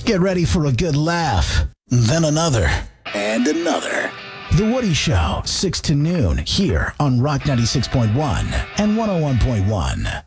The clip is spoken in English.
Get ready for a good laugh, then another, and another. The Woody Show, 6 to noon, here on Rock 96.1 and 101.1.